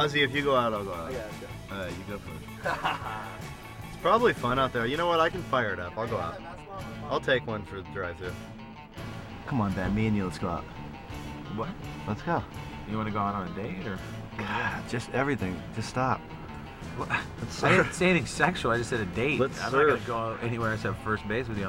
Ozzy, if you go out, I'll go out. I got you. Alright, you go first. It's probably fun out there. You know what? I can fire it up. I'll go out. I'll take one for the drive-thru. Come on, Ben. Me and you, let's go out. What? Let's go. You want to go out on a date or? God, just everything. Just stop. I didn't say anything sexual. I just said a date. Let's I'm surf. not gonna go anywhere except first base with you.